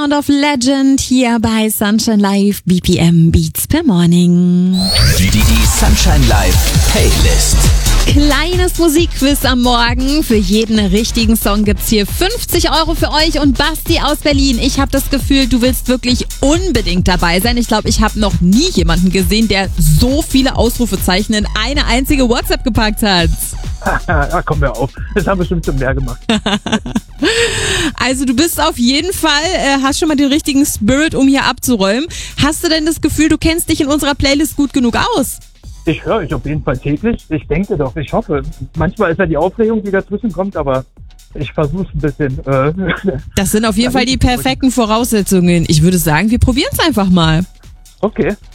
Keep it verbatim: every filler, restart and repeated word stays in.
Sound of Legend hier bei Sunshine Live, B P M Beats per Morning. Die, die, die Sunshine Live Playlist. Kleines Musikquiz am Morgen. Für jeden richtigen Song gibt's hier fünfzig Euro für euch. Und Basti aus Berlin, ich habe das Gefühl, du willst wirklich unbedingt dabei sein. Ich glaube, ich habe noch nie jemanden gesehen, der so viele Ausrufezeichen in eine einzige WhatsApp gepackt hat. Ja, komm mir auf. Das haben wir bestimmt schon mehr gemacht. Also du bist auf jeden Fall, äh, hast schon mal den richtigen Spirit, um hier abzuräumen. Hast du denn das Gefühl, du kennst dich in unserer Playlist gut genug aus? Ich höre euch auf jeden Fall täglich. Ich denke doch, ich hoffe. Manchmal ist ja die Aufregung, die dazwischen kommt, aber ich versuche ein bisschen. Äh, das sind auf jeden Fall die perfekten Voraussetzungen. Ich würde sagen, wir probieren es einfach mal. Okay.